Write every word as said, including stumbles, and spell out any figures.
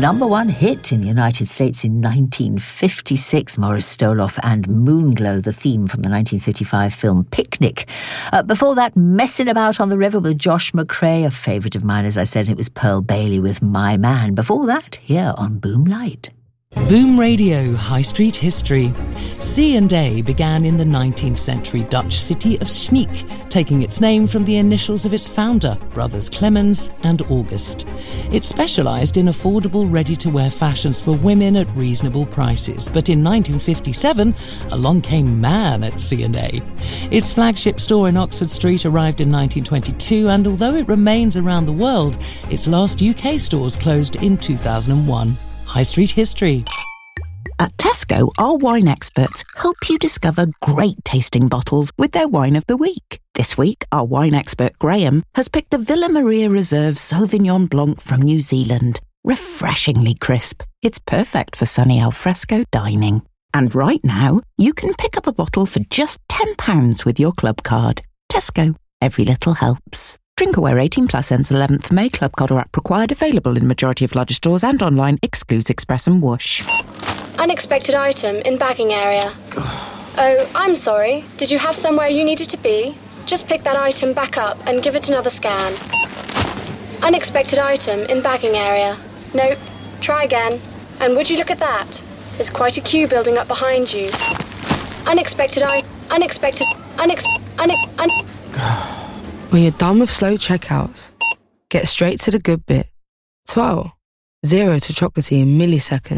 number one hit in the United States in nineteen fifty-six. Maurice Stoloff and Moonglow, the theme from the nineteen fifty-five film Picnic. Uh, before that, Messing About on the River with Josh McRae, a favourite of mine, as I said. It was Pearl Bailey with My Man. Before that, here on Boom Light. Boom Radio High Street History. C and A began in the nineteenth century Dutch city of Sneek, taking its name from the initials of its founder, brothers Clemens and August. It specialised in affordable ready-to-wear fashions for women at reasonable prices, but in nineteen fifty-seven, along came Man at C and A. Its flagship store in Oxford Street arrived in nineteen twenty-two, and although it remains around the world, its last U K stores closed in two thousand one. High Street History. At Tesco, our wine experts help you discover great tasting bottles with their wine of the week. This week, our wine expert Graham has picked the Villa Maria Reserve Sauvignon Blanc from New Zealand. Refreshingly crisp, it's perfect for sunny alfresco dining. And right now, you can pick up a bottle for just ten pounds with your club card. Tesco, every little helps. Drinkaware eighteen plus ends eleventh of May. Club card or app required. Available in majority of larger stores and online. Excludes Express and Whoosh. Unexpected item in bagging area. Oh, I'm sorry. Did you have somewhere you needed to be? Just pick that item back up and give it another scan. Unexpected item in bagging area. Nope. Try again. And would you look at that? There's quite a queue building up behind you. Unexpected I... Unexpected... Unex... Unex... Un... When you're done with slow checkouts, get straight to the good bit. twelve. Zero to chocolatey in milliseconds.